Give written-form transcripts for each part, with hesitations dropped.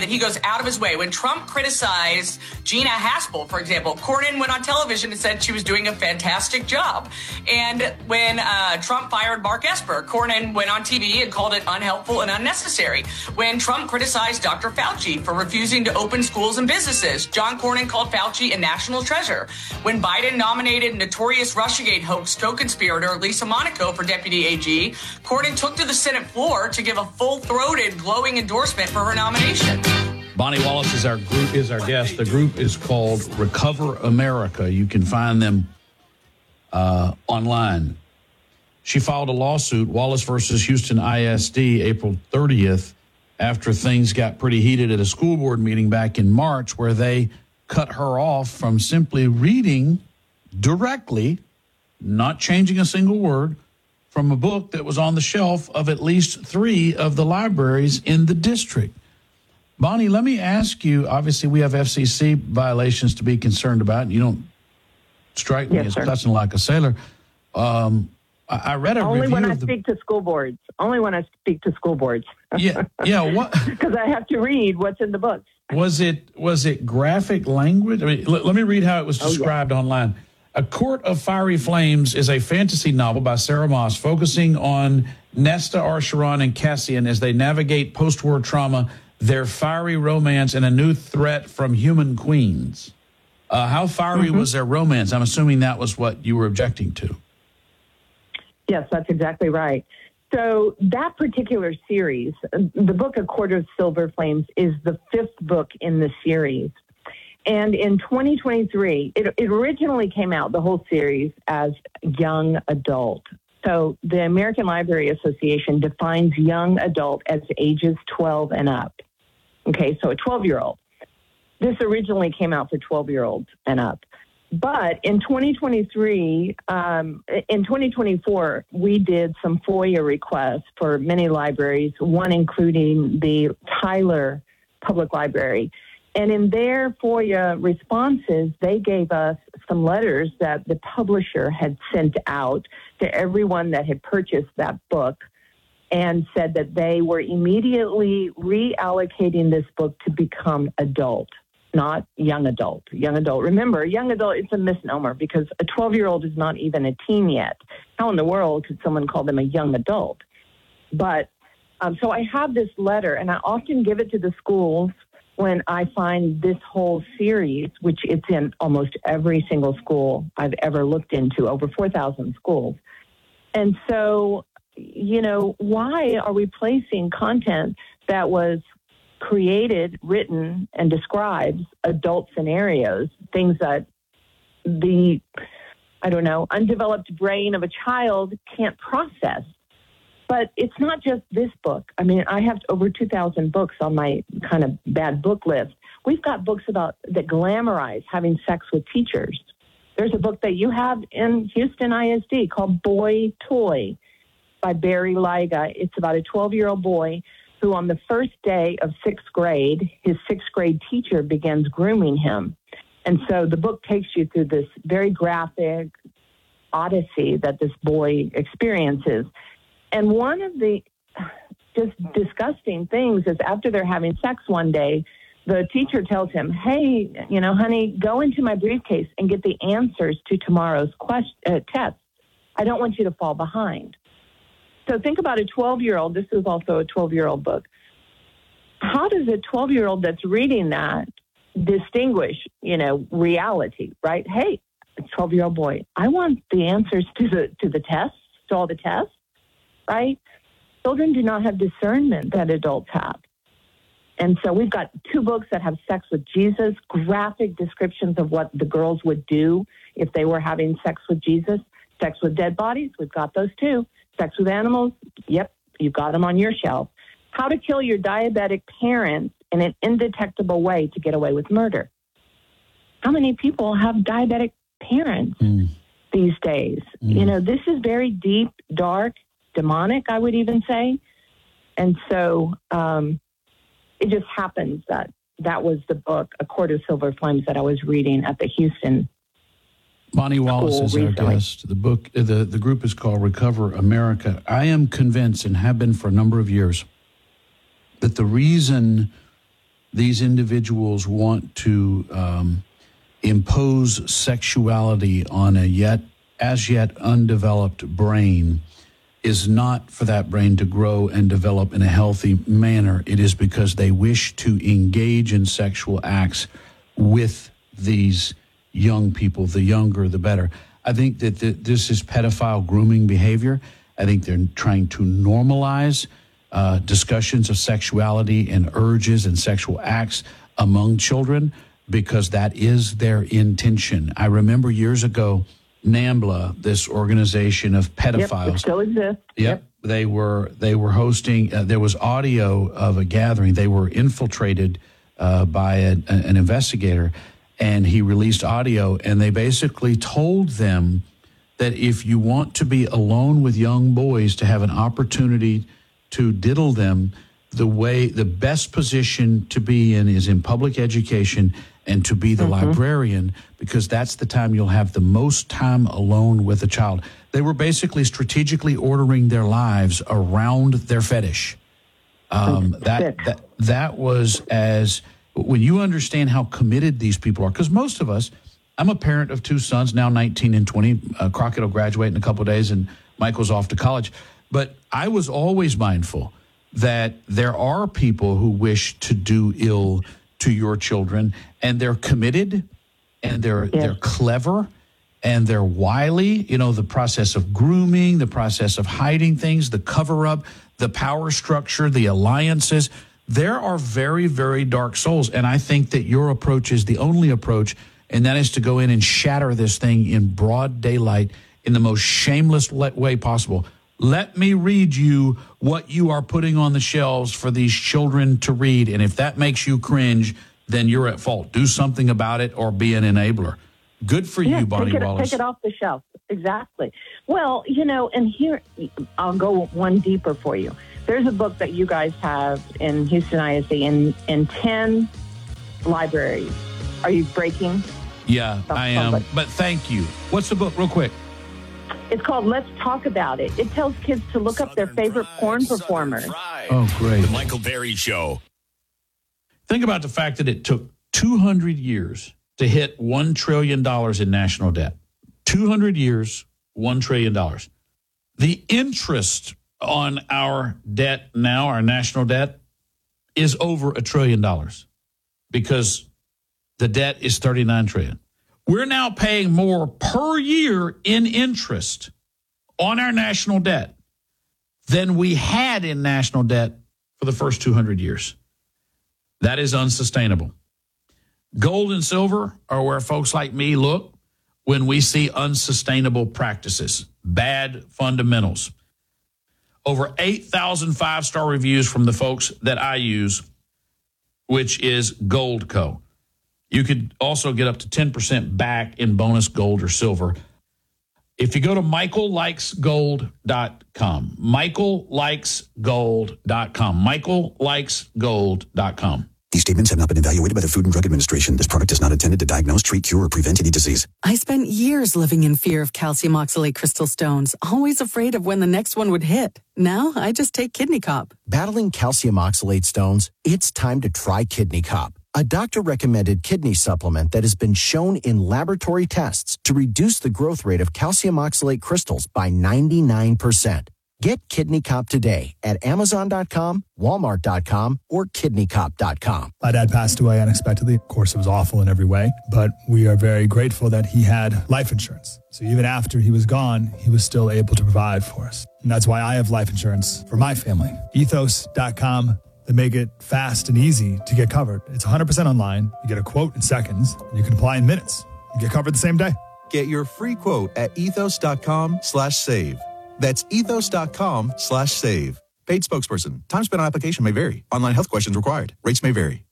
that he goes out of his way. When Trump criticized Gina Haspel, for example, Cornyn went on television and said she was doing a fantastic job. And when Trump fired Mark Esper, Cornyn went on TV and called it unhelpful and unnecessary. When Trump criticized Dr. Fauci for refusing to open schools and businesses, John Cornyn called Fauci a national treasure. When Biden nominated notorious Russiagate hoax co-conspirator Lisa Monaco for deputy AG, Cornyn took to the Senate floor to give a full-throated, glowing endorsement for her nomination. Bonnie Wallace is our guest. The group is called Recover America. You can find them online. She filed a lawsuit, Wallace versus Houston ISD, April 30th, after things got pretty heated at a school board meeting back in March, where they cut her off from simply reading directly, not changing a single word, from a book that was on the shelf of at least 3 of the libraries in the district. Bonnie, let me ask you, obviously we have FCC violations to be concerned about. You don't strike me as cussing like a sailor. I read a Only review when I speak to school boards. Only when I speak to school boards. Yeah. What? Because I have to read what's in the books. Was it graphic language? I mean, let me read how it was described online. A Court of Fiery Flames is a fantasy novel by Sarah Moss focusing on Nesta Arsharon and Cassian as they navigate post-war trauma, their fiery romance, and a new threat from human queens. How fiery was their romance? I'm assuming that was what you were objecting to. Yes, that's exactly right. So that particular series, the book A Court of Silver Flames, is the 5th book in the series. And in 2023, it originally came out, the whole series, as young adult. So the American Library Association defines young adult as ages 12 and up. Okay, so a 12-year-old. This originally came out for 12-year-olds and up. But in 2023, in 2024, we did some FOIA requests for many libraries, one including the Tyler Public Library. And in their FOIA responses, they gave us some letters that the publisher had sent out to everyone that had purchased that book and said that they were immediately reallocating this book to become adult, not young adult. Young adult. Remember, young adult, it's a misnomer because a 12-year-old is not even a teen yet. How in the world could someone call them a young adult? But so I have this letter, and I often give it to the schools when I find this whole series, which it's in almost every single school I've ever looked into, over 4,000 schools. And so, why are we placing content that was created, written, and describes adult scenarios, things that the, undeveloped brain of a child can't process? But it's not just this book. I mean, I have over 2,000 books on my kind of bad book list. We've got books that glamorize having sex with teachers. There's a book that you have in Houston ISD called Boy Toy by Barry Liga. It's about a 12-year-old boy who on the first day of 6th grade, his 6th grade teacher begins grooming him. And so the book takes you through this very graphic odyssey that this boy experiences. And one of the just disgusting things is after they're having sex one day, the teacher tells him, hey, honey, go into my briefcase and get the answers to tomorrow's test. I don't want you to fall behind. So think about a 12-year-old. This is also a 12-year-old book. How does a 12-year-old that's reading that distinguish, reality, right? Hey, a 12-year-old boy, I want the answers to the tests, to all the tests. Right? Children do not have discernment that adults have. And so we've got 2 books that have sex with Jesus, graphic descriptions of what the girls would do if they were having sex with Jesus. Sex with dead bodies, we've got those too. Sex with animals, yep, you've got them on your shelf. How to kill your diabetic parents in an indetectable way to get away with murder. How many people have diabetic parents these days? This is very deep, dark, demonic, I would even say. And so it just happens that was the book, A Court of Silver Flames, that I was reading at the Houston Bonnie Wallace is our guest. The book, the group is called Recover America. I am convinced, and have been for a number of years, that the reason these individuals want to impose sexuality on a as yet undeveloped brain is not for that brain to grow and develop in a healthy manner. It is because they wish to engage in sexual acts with these young people. The younger, the better. I think that this is pedophile grooming behavior. I think they're trying to normalize discussions of sexuality and urges and sexual acts among children because that is their intention. I remember years ago, NAMBLA, this organization of pedophiles. Yep, it still exists. Yep. They were hosting, there was audio of a gathering. They were infiltrated by an investigator, and he released audio, and they basically told them that if you want to be alone with young boys to have an opportunity to diddle them, the best position to be in is in public education and to be the librarian, because that's the time you'll have the most time alone with a child. They were basically strategically ordering their lives around their fetish. That was as, when you understand how committed these people are, because most of us, I'm a parent of two sons, now 19 and 20. Crockett will graduate in a couple of days, and Michael's off to college. But I was always mindful that there are people who wish to do ill to your children, and they're committed, and they're clever, and they're wily. You know, the process of grooming, the process of hiding things, the cover-up, the power structure, the alliances. There are very, very dark souls, and I think that your approach is the only approach, and that is to go in and shatter this thing in broad daylight in the most shameless way possible. Let me read you what you are putting on the shelves for these children to read, and if that makes you cringe, then you're at fault. Do something about it or be an enabler. Good for you, Bonnie Wallace. Take it off the shelf. Exactly. Well, you know, and here, I'll go one deeper for you. There's a book that you guys have in Houston ISD in 10 libraries. Are you breaking? Yeah, I am. But thank you. What's the book, real quick? It's called Let's Talk About It. It tells kids to look up their favorite porn performers. Oh, great. The Michael Berry Show. Think about the fact that it took 200 years to hit $1 trillion in national debt. 200 years, $1 trillion. The interest on our debt now, our national debt, is over $1 trillion because the debt is $39 trillion. We're now paying more per year in interest on our national debt than we had in national debt for the first 200 years. That is unsustainable. Gold and silver are where folks like me look when we see unsustainable practices, bad fundamentals. Over 8,000 five-star reviews from the folks that I use, which is Goldco. You could also get up to 10% back in bonus gold or silver. If you go to michaellikesgold.com, michaellikesgold.com, michaellikesgold.com. These statements have not been evaluated by the Food and Drug Administration. This product is not intended to diagnose, treat, cure, or prevent any disease. I spent years living in fear of calcium oxalate crystal stones, always afraid of when the next one would hit. Now I just take Kidney Cop. Battling calcium oxalate stones? It's time to try Kidney Cop, a doctor-recommended kidney supplement that has been shown in laboratory tests to reduce the growth rate of calcium oxalate crystals by 99%. Get Kidney Cop today at Amazon.com, Walmart.com, or KidneyCop.com. My dad passed away unexpectedly. Of course, it was awful in every way, but we are very grateful that he had life insurance. So even after he was gone, he was still able to provide for us. And that's why I have life insurance for my family. Ethos.com. They make it fast and easy to get covered. It's 100% online. You get a quote in seconds, and you can apply in minutes. You get covered the same day. Get your free quote at ethos.com/save. That's ethos.com/save. Paid spokesperson. Time spent on application may vary. Online health questions required. Rates may vary.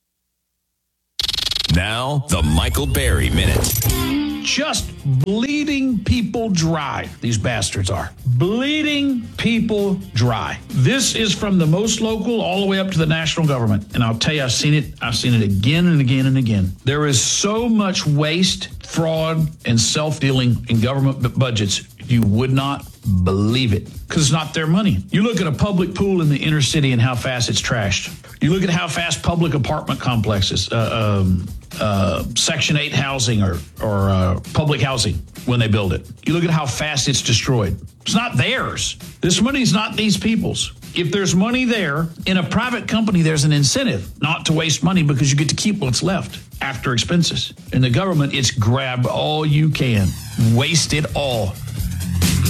Now, the Michael Berry Minute. Just bleeding people dry, these bastards are. Bleeding people dry. This is from the most local all the way up to the national government. And I'll tell you, I've seen it again and again and again. There is so much waste, fraud, and self-dealing in government budgets. You would not believe it because it's not their money. You look at a public pool in the inner city and how fast it's trashed. You look at how fast public apartment complexes, Section 8 housing or public housing when they build it. You look at how fast it's destroyed. It's not theirs. This money's not these people's. If there's money there, in a private company, there's an incentive not to waste money because you get to keep what's left after expenses. In the government, it's grab all you can. Waste it all.